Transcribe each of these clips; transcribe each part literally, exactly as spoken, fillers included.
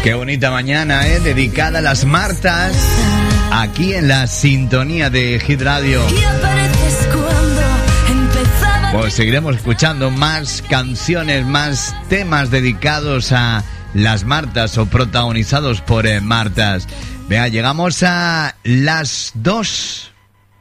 Qué bonita mañana, ¿eh? Dedicada a las Martas, aquí en la sintonía de Hit Radio. Pues seguiremos escuchando más canciones, más temas dedicados a las Martas o protagonizados por eh, Martas. Vea, llegamos a las dos.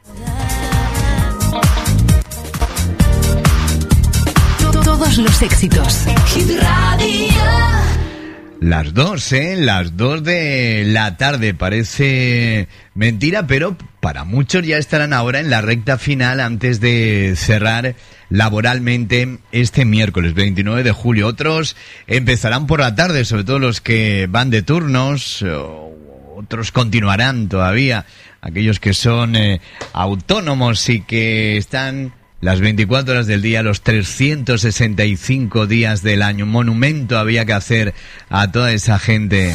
Todos los éxitos. Hit Radio. Las dos, ¿eh? Las dos de la tarde. Parece mentira, pero para muchos ya estarán ahora en la recta final antes de cerrar laboralmente este miércoles veintinueve de julio. Otros empezarán por la tarde, sobre todo los que van de turnos. Otros continuarán todavía. Aquellos que son eh, autónomos y que están las veinticuatro horas del día, los trescientos sesenta y cinco días del año. Un monumento había que hacer a toda esa gente.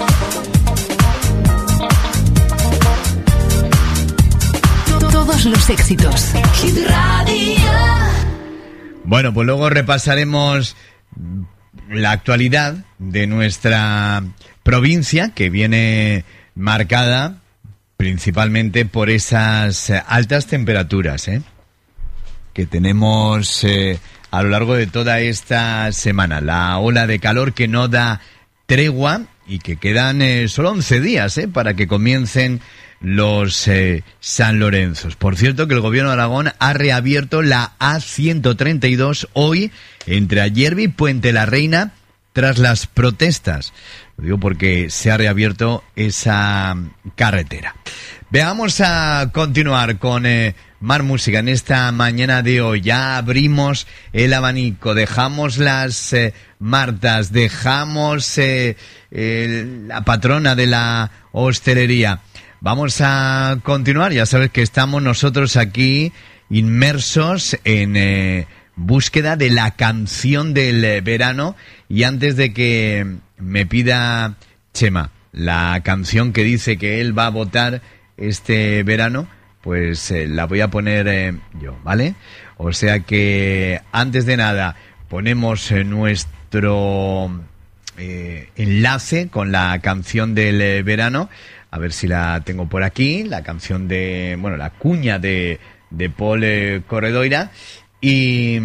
Todos los éxitos. Hit Radio. Bueno, pues luego repasaremos la actualidad de nuestra provincia, que viene marcada principalmente por esas altas temperaturas, ¿eh? que tenemos eh, a lo largo de toda esta semana. La ola de calor que no da tregua y que quedan eh, solo once días eh, para que comiencen los eh, San Lorenzos. Por cierto, que el gobierno de Aragón ha reabierto la A ciento treinta y dos hoy entre Ayerbi y Puente la Reina tras las protestas. Lo digo porque se ha reabierto esa carretera. Veamos a continuar con eh, más música en esta mañana de hoy. Ya abrimos el abanico, dejamos las eh, Martas, dejamos eh, el, la patrona de la hostelería. Vamos a continuar, ya sabes que estamos nosotros aquí inmersos en eh, búsqueda de la canción del eh, verano, y antes de que me pida Chema la canción que dice que él va a votar este verano, pues eh, la voy a poner eh, yo, ¿vale? O sea que antes de nada ponemos eh, nuestro eh, enlace con la canción del eh, verano. A ver si la tengo por aquí, la canción de, bueno, la cuña de, de Paul eh, Corredoira. Y,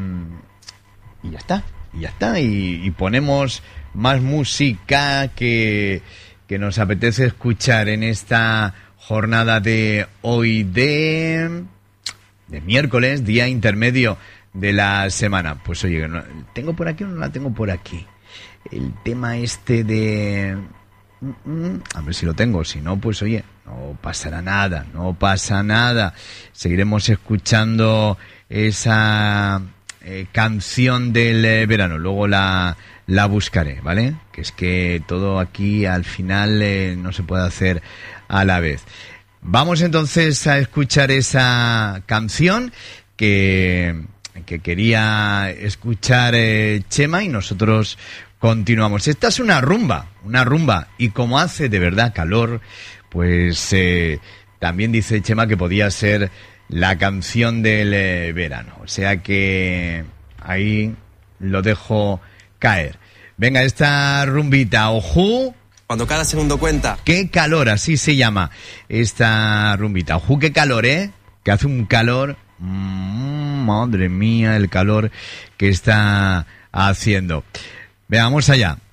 y ya está, y ya está. Y, y ponemos más música que, que nos apetece escuchar en esta jornada de hoy de, de miércoles, día intermedio de la semana. Pues oye, ¿no, ¿tengo por aquí o no la tengo por aquí? El tema este de... A ver si lo tengo, si no, pues oye, no pasará nada, no pasa nada. Seguiremos escuchando esa eh, canción del eh, verano, luego la, la buscaré, ¿vale? Que es que todo aquí al final eh, no se puede hacer a la vez. Vamos entonces a escuchar esa canción que, que quería escuchar eh, Chema, y nosotros continuamos. Esta es una rumba, una rumba, y como hace de verdad calor, pues eh, también dice Chema que podía ser la canción del eh, verano. O sea que ahí lo dejo caer. Venga, esta rumbita, ojú. Cuando cada segundo cuenta. Qué calor, así se llama esta rumbita. Ojú, qué calor, ¿eh? Que hace un calor. Mmm, madre mía, el calor que está haciendo. Veamos allá.